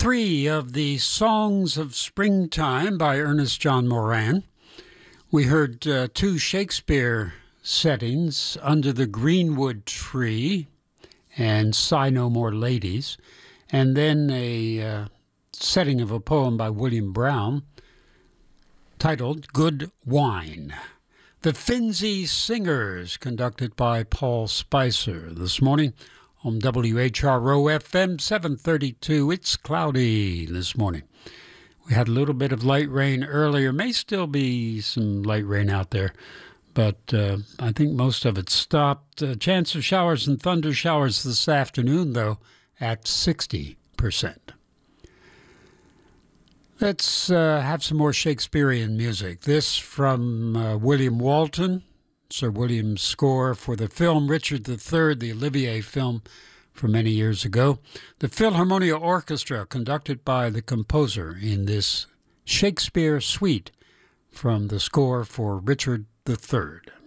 3 of the Songs of Springtime by Ernest John Moran. We heard 2 Shakespeare settings, Under the Greenwood Tree and Sigh No More Ladies, and then a setting of a poem by William Brown titled Good Wine. The Finzi Singers, conducted by Paul Spicer. This morning on WHRO FM 732, it's cloudy this morning. We had a little bit of light rain earlier. May still be some light rain out there, but I think most of it stopped. Chance of showers and thunder showers this afternoon, though, at 60%. Let's have some more Shakespearean music. This from William Walton, Sir William's score for the film Richard III, the Olivier film from many years ago. The Philharmonia Orchestra, conducted by the composer in this Shakespeare suite from the score for Richard III.